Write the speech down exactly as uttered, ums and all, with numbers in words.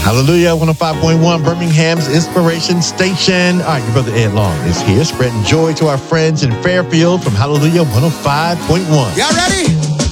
Hallelujah, one oh five point one, Birmingham's Inspiration Station. All right, your brother Ed Long is here, spreading joy to our friends in Fairfield from Hallelujah one oh five point one. Y'all ready?